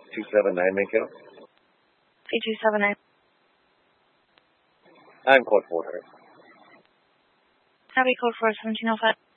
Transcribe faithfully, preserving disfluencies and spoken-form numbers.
two seven nine, make it. three two seven nine. I'm code four. Copy code four seventeen oh five.